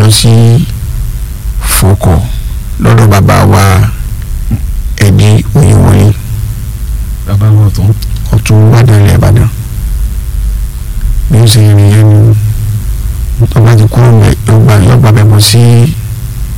lọ sí fòkọ̀ lọ́dọ̀ bàbá wa ẹ̀dí Oyèwọlé. bàbá wa ọ̀tún Ìbàdàn ilẹ̀ Ìbàdàn. bí ó ṣe rìn yẹn ni tó bá ti kúrò mẹ́ yóò gbà bẹ̀ bọ̀ sí